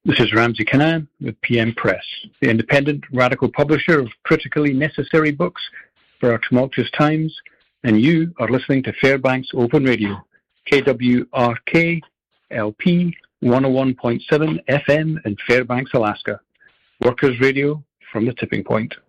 This is Ramsey Canaan with PM Press, the independent radical publisher of critically necessary books for our tumultuous times, and you are listening to Fairbanks Open Radio, KWRK LP 101.7 FM in Fairbanks, Alaska. Workers' radio from the tipping point.